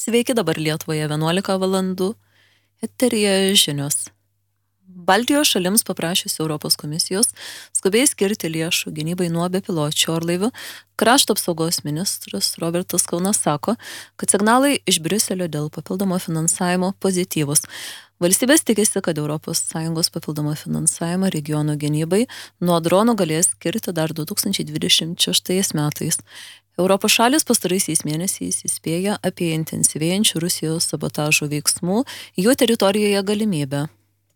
Sveiki, dabar Lietuvoje 11 valandų. Eteryje žinios. Baltijos šalims paprašius Europos komisijos skubiai skirti lėšų gynybai nuo bepiločių orlaivių, krašto apsaugos ministras Robertas Kaunas sako, kad signalai iš Briuselio dėl papildomo finansavimo pozityvus. Valstybės tikisi, kad ES papildomą finansavimą regionų gynybai nuo dronų galės skirti dar 2026 metais. Europos šalis pastaraisiais mėnesiais įspėja apie intensyvėjančių Rusijos sabotažo veiksmų jų teritorijoje galimybę.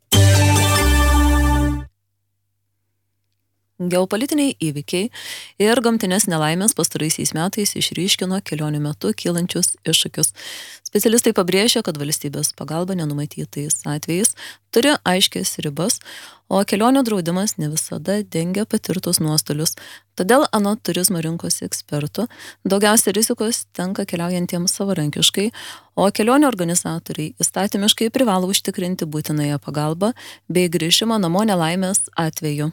Geopolitiniai įvykiai ir gamtinės nelaimės pastaraisiais metais išryškino kelionių metu kylančius iššūkius. Specialistai pabrėžia, kad valstybės pagalba nenumatytais atvejais turi aiškias ribas, o kelionių draudimas ne visada dengia patirtus nuostolius. Todėl anot turizmo rinkos ekspertų daugiausia rizikos tenka keliaujantiems savarankiškai, o kelionių organizatoriai įstatymiškai privalo užtikrinti būtinąją pagalbą bei grįžimą namo nelaimės atveju.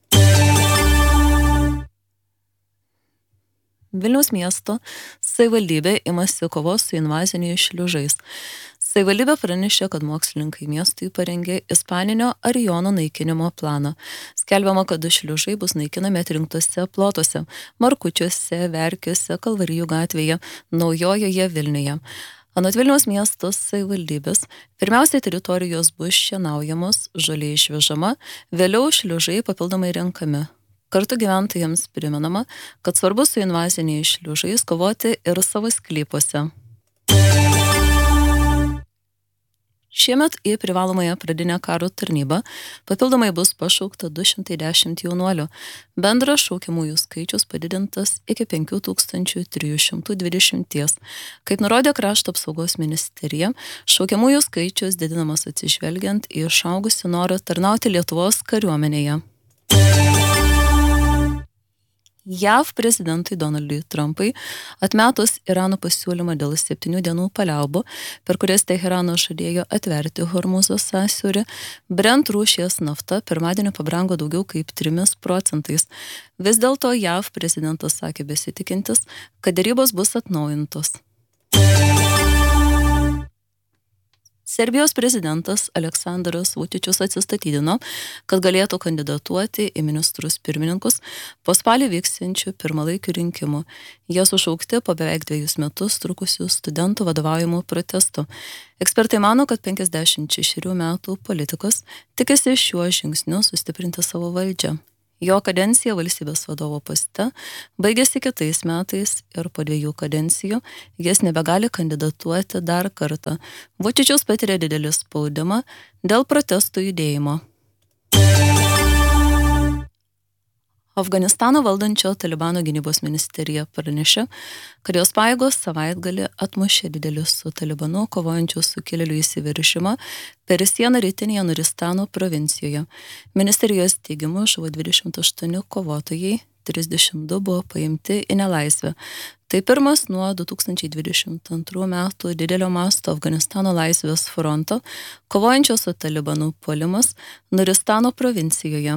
Vilniaus miesto savivaldybė imasi kovos su invaziniais šliužais. Savivaldybė pranešė, kad mokslininkai miestui parengė ispaninio arijono naikinimo planą. Skelbiama, kad šliužai bus naikinami atrinktose plotuose – Markučiuose, Verkiuose, Kalvarijų gatvėje, Naujojoje Vilniuje. Anot Vilniaus miesto savivaldybės, pirmiausiai teritorijos bus šienaujamos, žolė išvežama, vėliau šliužai papildomai renkami. Kartu gyventojams primenama, kad svarbu su invaziniais šliužais kovoti ir savo sklypuose. Šiemet į privalomąją pradinę karo tarnybą papildomai bus pašaukta 210 jaunuolių. Bendras šaukiamųjų skaičius padidintas iki 5320. Kaip nurodė krašto apsaugos ministerija, šaukiamųjų skaičius didinamas atsižvelgiant į išaugusį norą tarnauti Lietuvos kariuomenėje. JAV prezidentui Donaldui Trumpui atmetus Irano pasiūlymą dėl 7 dienų paliaubų, per kurias Teherano žadėjo atverti Hormuzo sąsiaurį, Brent rūšies nafta pirmadienį pabrango daugiau kaip 3%. Vis dėlto JAV prezidentas sakė besitikintis, kad derybos bus atnaujintos. Serbijos prezidentas Aleksandras Vučičius atsistatydino, kad galėtų kandidatuoti į ministrus pirmininkus po spalį vyksiančių pirmalaikių rinkimų. Jie sušaukti po beveik 2 metus trukusių studentų vadovaujamų protestų. Ekspertai mano, kad 56 metų politikas tikisi šiuo žingsniu sustiprinti savo valdžią. Jo kadencija valstybės vadovo poste baigėsi kitais metais ir po 2 kadencijų jis nebegali kandidatuoti dar kartą. Vučičius patiria didelį spaudimą dėl protestų judėjimo. Afganistano valdančio Talibano gynybos ministerija pranešė, kad jos pajėgos savaitgalį atmušė didelį su Talibanu kovojančių sukilėlių įsiveržimą per sieną rytinėje Nuristano provincijoje. Ministerijos teigimu žuvo 28 kovotojai, 32 buvo paimti į nelaisvę. Tai pirmas nuo 2022 metų didelio masto Afganistano laisvės fronto kovojančio su Talibanu puolimas Nuristano provincijoje.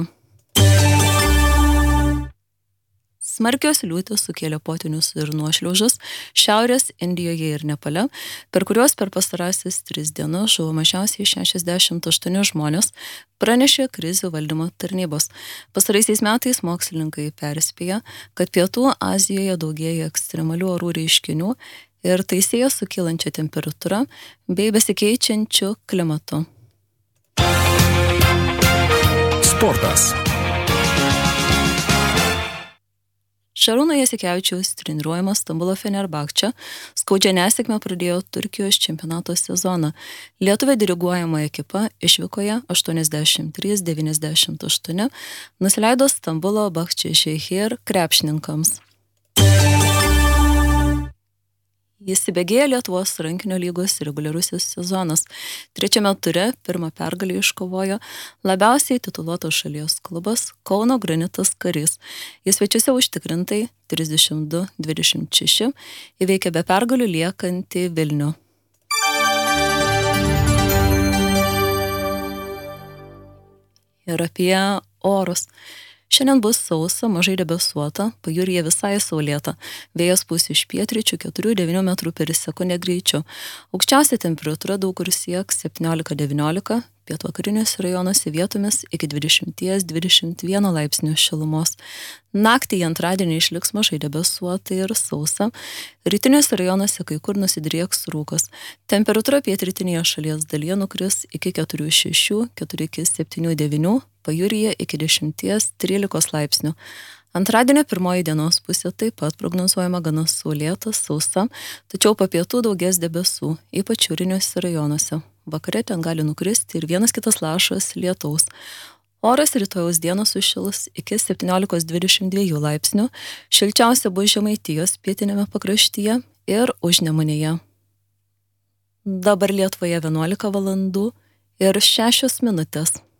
Smarkios liūtys sukėlė potvynius ir nuošliaužas Šiaurės Indijoje ir Nepale, per kuriuos per pastarąsias 3 dienas žuvo mažiausiai 68 žmonės, pranešė krizių valdymo tarnybos. Pastaraisiais metais mokslininkai perspėja, kad Pietų Azijoje daugėja ekstremalių orų reiškinių ir tai sieja su kylančia temperatūra bei besikeičiančiu klimatu. Sportas. Šarūno Jasikevičiaus treniruojamas Stambulo Fenerbahče skaudžią nesėkmę pradėjo Turkijos čempionato sezoną. Lietuvė diriguojama ekipa išvykoje 83-98 nusileido Stambulo Bahčešehir krepšininkams. Įsibėgėja Lietuvos rankinio lygos reguliarusis sezonas. 3 ture pirmą pergalę iškovojo labiausiai tituluotos šalies klubas Kauno Granitas Karys. Jis svečiuose užtikrintai 32-26 įveikė be pergalių liekantį Vilnių. Ir apie orus. Šiandien bus sausa, mažai debesuota, pajūryje visai saulėta. Vėjas pūs iš pietryčių 4-9 metrų per sekundę greičiu. Aukščiausia temperatūra daug kur sieks 17-19, pietvakariniuose rajonuose vietomis iki 20-21 laipsnių šilumos. Naktį į antradienį išliks mažai debesuota ir sausa. Rytiniuose rajonuose kai kur nusidrieks rūkas. Temperatūra pietrytinėje šalies dalyje nukris iki 4-6, 4-7-9, pajūryje iki 10-13 laipsnių. Antradienio pirmoji dienos pusė taip pat prognozuojama gana saulėta, sausa, tačiau po pietų daugės debesų, ypač šiauriniuose rajonuose. Vakare ten gali nukristi ir vienas kitas lašas lietaus. Oras rytojaus dieną sušils iki 17-22 laipsnių, šilčiausia bus Žemaitijos pietiniame pakraštyje ir Užnemunėje. Dabar Lietuvoje 11 valandų ir 6 minutės.